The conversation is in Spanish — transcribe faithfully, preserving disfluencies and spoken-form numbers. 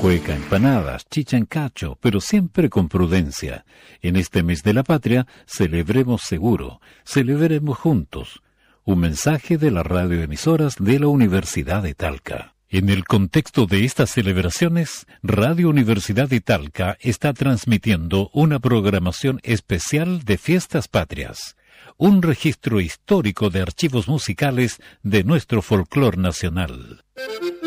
cueca, empanadas, chicha en cacho, pero siempre con prudencia. En este mes de la patria, celebremos seguro, celebremos juntos. Un mensaje de las radioemisoras de la Universidad de Talca. En el contexto de estas celebraciones, Radio Universidad de Talca está transmitiendo una programación especial de Fiestas Patrias, un registro histórico de archivos musicales de nuestro folclor nacional.